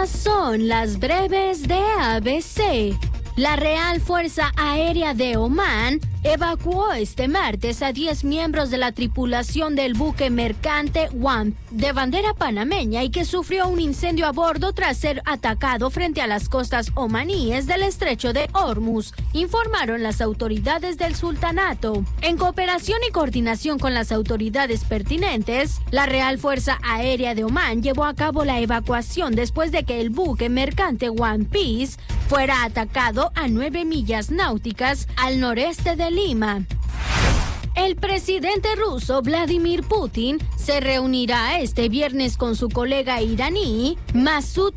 Estas son las breves de ABC. La Real Fuerza Aérea de Omán evacuó este martes a 10 miembros de la tripulación del buque mercante One de bandera panameña y que sufrió un incendio a bordo tras ser atacado frente a las costas omaníes del estrecho de Hormuz, informaron las autoridades del sultanato. En cooperación y coordinación con las autoridades pertinentes, la Real Fuerza Aérea de Omán llevó a cabo la evacuación después de que el buque mercante One Piece fuera atacado a 9 millas náuticas al noreste de Lima. El presidente ruso Vladimir Putin se reunirá este viernes con su colega iraní Masoud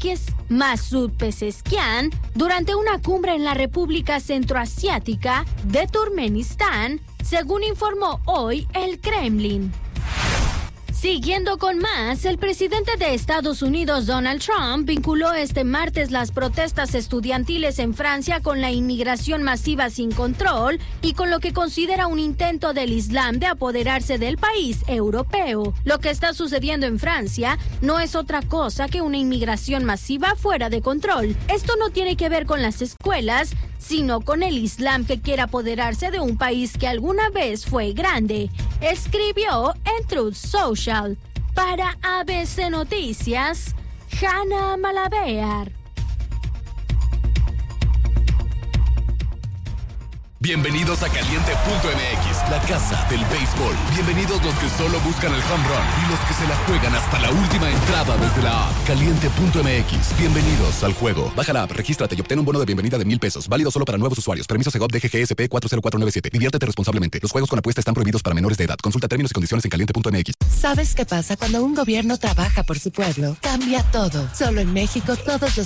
Pezeshkian durante una cumbre en la República Centroasiática de Turkmenistán, según informó hoy el Kremlin. Siguiendo con más, el presidente de Estados Unidos, Donald Trump, vinculó este martes las protestas estudiantiles en Francia con la inmigración masiva sin control y con lo que considera un intento del Islam de apoderarse del país europeo. Lo que está sucediendo en Francia no es otra cosa que una inmigración masiva fuera de control. Esto no tiene que ver con las escuelas, sino con el Islam que quiere apoderarse de un país que alguna vez fue grande, escribió en Truth Social. Para ABC Noticias, Hanna Malabear. Bienvenidos a Caliente.mx, la casa del béisbol. Bienvenidos los que solo buscan el home run y los que se la juegan hasta la última entrada desde la app. Caliente.mx, bienvenidos al juego. Baja la app, regístrate y obtén un bono de bienvenida de $1,000. Válido solo para nuevos usuarios. Permiso Segov DGGSP 40497. Diviértete responsablemente. Los juegos con apuesta están prohibidos para menores de edad. Consulta términos y condiciones en Caliente.mx. ¿Sabes qué pasa cuando un gobierno trabaja por su pueblo? Cambia todo. Solo en México todos los